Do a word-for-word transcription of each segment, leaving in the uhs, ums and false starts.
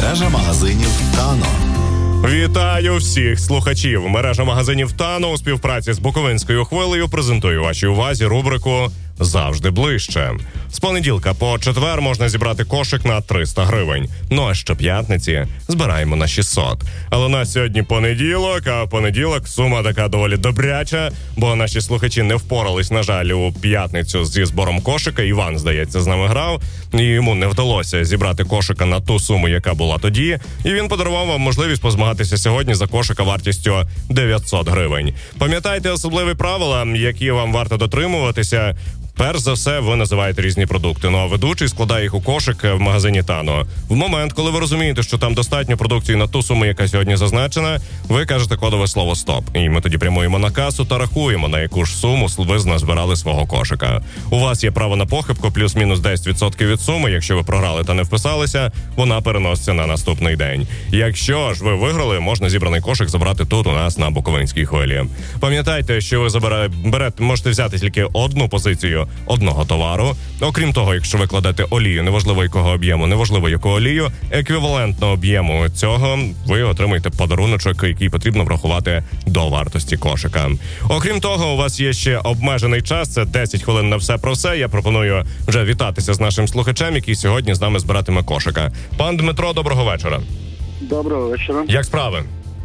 Мережа магазинів «Тано». Вітаю всіх слухачів. Мережа магазинів «Тано» у співпраці з Буковинською хвилею презентує вашій увазі рубрику «Завжди ближче». З понеділка по четвер можна зібрати кошик на триста гривень. Ну а щоп'ятниці збираємо на шістсот. Але на сьогодні понеділок, а в понеділок сума така доволі добряча, бо наші слухачі не впорались, на жаль, у п'ятницю зі збором кошика. Іван, здається, з нами грав, і йому не вдалося зібрати кошика на ту суму, яка була тоді. І він подарував вам можливість позмагатися сьогодні за кошика вартістю дев'ятсот гривень. Пам'ятайте особливі правила, які вам варто дотримуватися. Перш за все, ви називаєте різні продукти, ну а ведучий складає їх у кошик в магазині «Тано». В момент, коли ви розумієте, що там достатньо продукції на ту суму, яка сьогодні зазначена, ви кажете кодове слово «Стоп». І ми тоді прямуємо на касу та рахуємо, на яку ж суму ви назбирали свого кошика. У вас є право на похибку плюс-мінус десять відсотків від суми. Якщо ви програли та не вписалися, вона переноситься на наступний день. Якщо ж ви виграли, можна зібраний кошик забрати тут у нас на Буковинській хвилі. Пам'ятайте, що ви забираєте, берете, можете взяти тільки одну позицію одного товару. Окрім того, якщо ви кладете олію, неважливо якого об'єму, неважливо яку олію, еквівалентно об'єму цього ви отримаєте подаруночок, який потрібно врахувати до вартості кошика. Окрім того, у вас є ще обмежений час, це десять хвилин на все про все. Я пропоную вже вітатися з нашим слухачем, який сьогодні з нами збиратиме кошика. Пан Дмитро, доброго вечора. Доброго вечора. Як справи?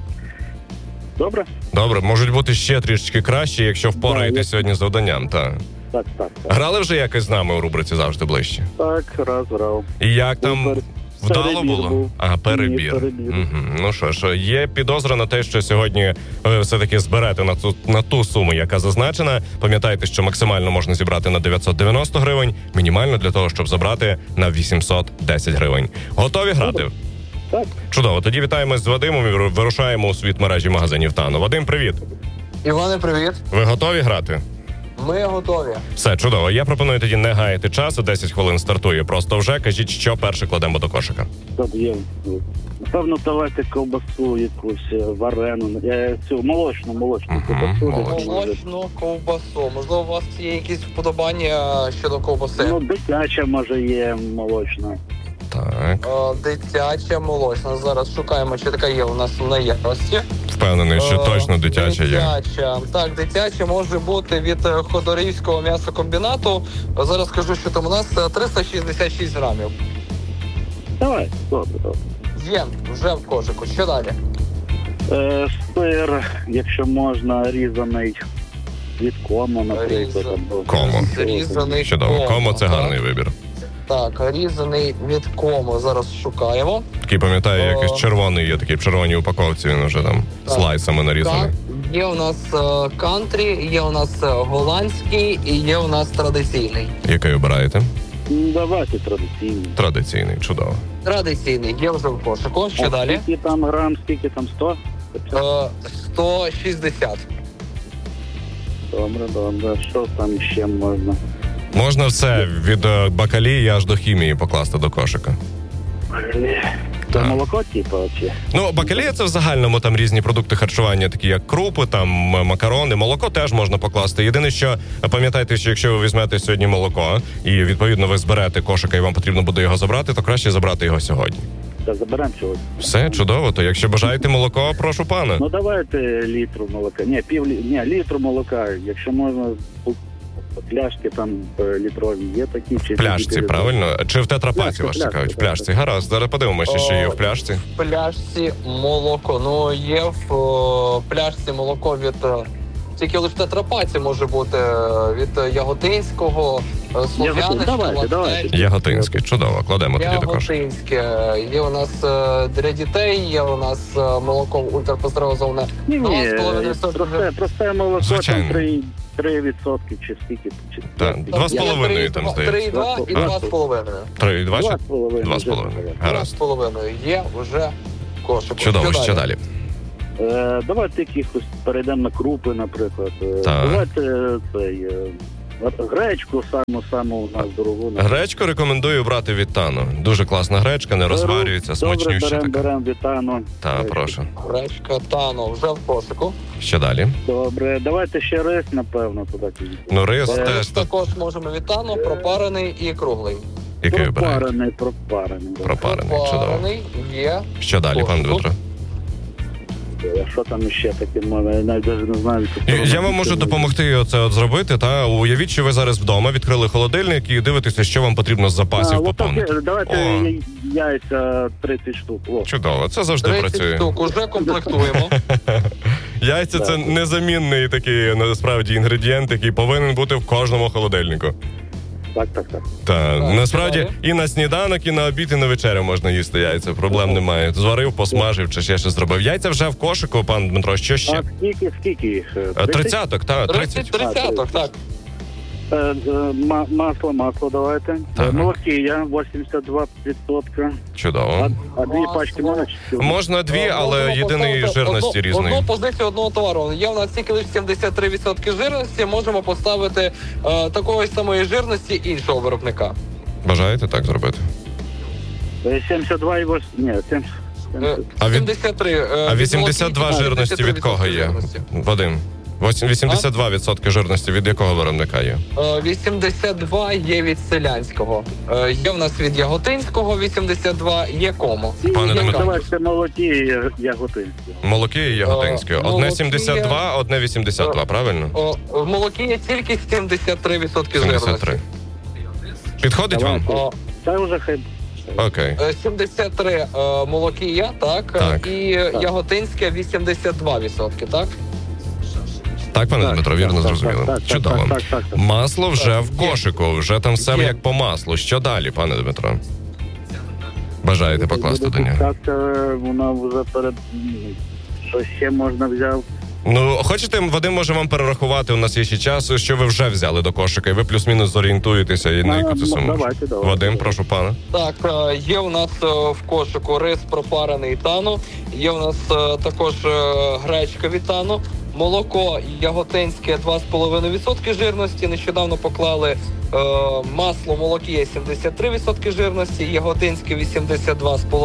Добре. Добре, можуть бути ще трішечки краще, якщо впораєтесь я... сьогодні з завданням, так? Так, так, так. Грали вже якось з нами у рубриці «Завжди ближче»? Так, раз грав. І як там Пер... вдало перебір було? Був. Ага, перебір. Ні, перебір. Угу. Ну що ж, є підозра на те, що сьогодні ви все-таки зберете на ту, на ту суму, яка зазначена. Пам'ятайте, що максимально можна зібрати на дев'ятсот дев'яносто гривень, мінімально для того, щоб забрати на вісімсот десять гривень. Готові грати? Так. Чудово. Тоді вітаємось з Вадимом і вирушаємо у світ мережі магазинів «Тано». Вадим, привіт. Іване, привіт. Ви готові грати? Ми готові. Все, чудово. Я пропоную тоді не гаяти часу. десять хвилин стартує. Просто вже кажіть, що перше кладемо до кошика. Тут є. Напевно, давайте ковбасу якусь, варену, е, цю молочну, молочну Мгм, ковбасу. молочну. Молочну ковбасу. Можливо, у вас є якісь вподобання щодо ковбаси? Ну, дитяча, може, є молочна. Так. Е, Дитяча, молочна. Зараз шукаємо, чи така є у нас в наявності. Впевнений, що Е, точно дитяча є. Дитяча. Так, дитяча може бути від е, Ходорівського м'ясокомбінату. Зараз скажу, що там у нас е, триста шістдесят шість грамів. Давай, добре, добре. Є, вже в кошику. Що далі? Е, сир, якщо можна, різаний від Комо, наприклад. Різа- або- Комо. Різаний Чудово. Комо, Комо – це так. гарний вибір. Так, різаний від Комо. Зараз шукаємо. Такий, пам'ятаю, якийсь О. червоний є, такий в червоній упаковці, він вже там Так. слайсами нарізаний. Так, є у нас е, кантрі, є у нас е, голландський і є у нас традиційний. Який обираєте? Ну, давайте традиційний. Традиційний, чудово. Традиційний, є вже в кошику. Що А далі? Скільки там грам, скільки там, сто? Е, сто шістдесят. Добре, добре. Що там ще можна? Можна все від е, бакалії аж до хімії покласти до кошика. Це Так. молоко, типу, чи? Ну, бакалія – це в загальному там різні продукти харчування, такі як крупи, там м- макарони, молоко теж можна покласти. Єдине, що пам'ятайте, що якщо ви візьмете сьогодні молоко і відповідно ви зберете кошика і вам потрібно буде його забрати, то краще забрати його сьогодні. Та заберемо чогось. Все, чудово. То якщо бажаєте молоко, прошу пана. Ну давайте літру молока. Ні, пів лі... Ні, літру молока. Якщо можна, пляшки там е, літрові є такі. Чи В пляшці, правильно? Чи в тетрапаці Пляшка, вас пляшка, чекають? В так, пляшці. Гаразд, зараз подивимося, що є в пляшці. В пляшці молоко. Ну, є в о, пляшці молоко від... е, Тільки лише в тетрапаці може бути е, від Яготинського, е, Слов'янича, Давайте, давайте. Латеші. Яготинський, чудово. Кладемо тоді до кошика. Яготинське. Є у нас е, для дітей, є у нас е, молоко ультрапастеризоване. Ні, Два ні, з половиною відсотки. просте, просте молоко, Звичайно. там три, три відсотки чи скільки. Чи Так, п'ять. два з Є половиною три- там, два- здається. три і два і А. два з половиною. Три і два чи? Два з половиною. Два з половиною. Два з Гаразд. половиною. Є вже кошик. Чудово, що далі? Е, давайте якихось перейдемо на крупи, наприклад. Е, Так. Давайте цей, е, гречку саму-саму у нас дорогу. Гречку рекомендую брати від «Тано». Дуже класна гречка, не розварюється, смачнюща Добре, беремо, така. беремо вітану. Так, прошу. Гречка Тано вже в кошику. Що далі? Добре, давайте ще рис, напевно, туди підійти. Ну, рис Е, теж. Рис також можемо від Тано, пропарений і круглий. Який вибираєте? Пропарений, пропарений. Пропарений, чудово. Пропарений є. Що далі, пане Кошику. Дмитро? А що там ще таке можна? Я навіть даже не знаю. що Я вам можу допомогти оце от зробити, та уявіть, що ви зараз вдома відкрили холодильник і дивитеся, що вам потрібно з запасів А, отак, поповнити. давайте О. я- яйця тридцять штук. О. Чудово, це завжди тридцять працює. штук уже комплектуємо. Яйця це незамінний такий насправді інгредієнт, який повинен бути в кожному холодильнику. Так, так, так. Та Так, насправді далі. і на сніданок, і на обід, і на вечерю можна їсти яйця. Проблем немає. Зварив, посмажив чи ще щось зробив. Яйця вже в кошику, пан Дмитро. Що ще? А скільки, скільки їх? Е, тридцять? Тридцяток, та тридцять тридцять. тридцяток, так. Е, е, ма- Масло, масло давайте. Так. Е, Молокія вісімдесят два відсотки. Чудово. А, а дві Масло. пачки можна? чи- Можна дві, Е, але можемо єдиної поставити жирності одну, різної. Одну позицію одного товару. Є в нас тільки лише сімдесят три відсотки жирності, можемо поставити е, такої самої жирності іншого виробника. Бажаєте так зробити? Е, сімдесят два і восемь. Ні, сімдесят. Е, А від- сімдесят три. е, А від вісімдесят два молоків, жирності від кого є? жирності. Вадим. Восім- вісімдесят два відсотки жирності від якого виробника є? Е, вісімдесят два є від селянського. Е, Є в нас від яготинського вісімдесят два, є комо. Пане Є Дмитро. Камо. Давайте молокі і яготинські. Молоки і яготинське. Е, Одне молоки сімдесят два, одне вісімдесят два, правильно? О, в молокі є тільки сімдесят три відсотки сімдесят жирності. три. Підходить вам? О, Та вже хай. Окей. е, сімдесят три е, молокія, так, Так. і Так. яготинське вісімдесят два відсотки, так? Так, пане Дмитро, вірно так, зрозуміло. так, так, Чудово. так, так, так, так. Масло вже в кошику, вже там все Є. як по маслу. Що далі, пане Дмитро? Бажаєте покласти до нього? Так, е, вона вже перед... Що ще можна взяв? Ну, хочете, Вадим може вам перерахувати, у нас є ще час, що ви вже взяли до кошика, і ви плюс-мінус зорієнтуєтеся і на А, яку це ну, суму. давайте, давайте. Вадим, прошу пана. Так, е, є у нас е, в кошику рис пропарений тану, є у нас е, також е, гречка від тану, молоко яготинське два з половиною відсотки жирності, нещодавно поклали е, масло молокія сімдесят три відсотки жирності, яготинське вісімдесят два з половиною.